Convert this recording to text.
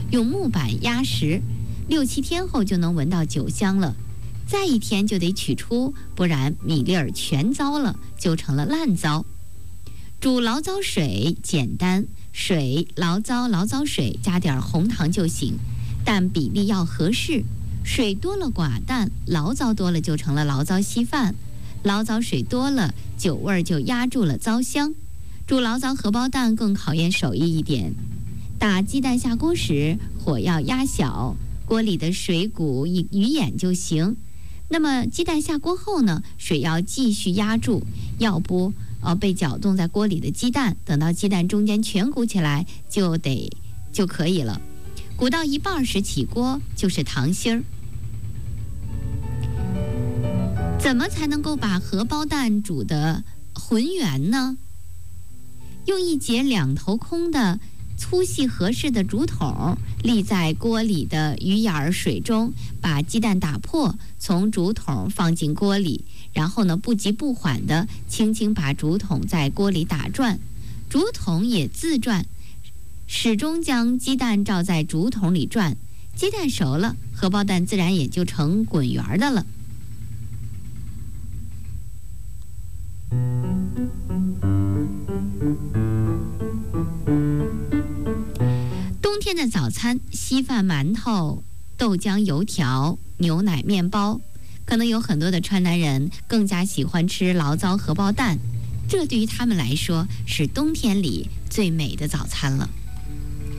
用木板压实，6、7天后就能闻到酒香了。再1天就得取出，不然米粒儿全糟了，就成了烂糟。煮醪糟水简单，水、醪糟、醪糟水加点红糖就行，但比例要合适。水多了寡淡，醪糟多了就成了醪糟稀饭。醪糟水多了，酒味儿就压住了糟香。煮醪糟荷包蛋更考验手艺一点。打鸡蛋下锅时，火要压小，锅里的水鼓鱼眼就行。那么鸡蛋下锅后呢，水要继续压住，要不被搅动在锅里的鸡蛋，等到鸡蛋中间全鼓起来就可以了。鼓到一半时起锅，就是糖心儿。怎么才能够把荷包蛋煮得浑圆呢？用一节2头空的粗细合适的竹筒立在锅里的鱼眼儿水中，把鸡蛋打破，从竹筒放进锅里，然后呢不急不缓地轻轻把竹筒在锅里打转，竹筒也自转，始终将鸡蛋罩在竹筒里转。鸡蛋熟了，荷包蛋自然也就成滚圆的了。冬天的早餐，稀饭、馒头、豆浆、油条、牛奶、面包，可能有很多的川南人更加喜欢吃醪糟荷包蛋，这对于他们来说是冬天里最美的早餐了。